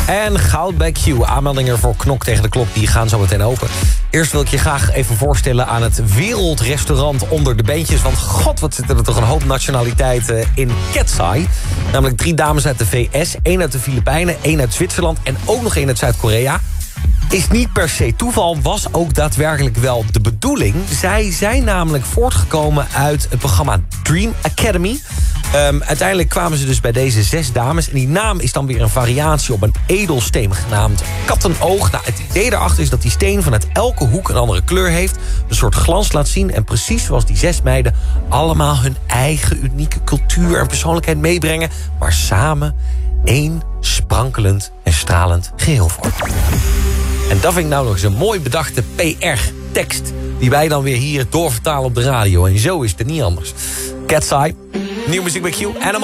En goud bij Q. Aanmeldingen voor Knok tegen de Klok die gaan zo meteen open. Eerst wil ik je graag even voorstellen aan het wereldrestaurant onder de beentjes. Want god, wat zitten er toch een hoop nationaliteiten in Cat's Eye. Namelijk 3 dames uit de VS, 1 uit de Filipijnen, 1 uit Zwitserland en ook nog 1 uit Zuid-Korea. Is niet per se toeval, was ook daadwerkelijk wel de bedoeling. Zij zijn namelijk voortgekomen uit het programma Dream Academy. Uiteindelijk kwamen ze dus bij deze 6 dames. En die naam is dan weer een variatie op een edelsteen genaamd kattenoog. Nou, het idee daarachter is dat die steen vanuit elke hoek een andere kleur heeft. Een soort glans laat zien. En precies zoals die 6 meiden allemaal hun eigen unieke cultuur en persoonlijkheid meebrengen. Maar samen één sprankelend en stralend geheel vormen. En dat vind ik nou nog eens een mooi bedachte PR-tekst... die wij dan weer hier doorvertalen op de radio. En zo is het niet anders. Cat's Eye, nieuwe muziek bij Q.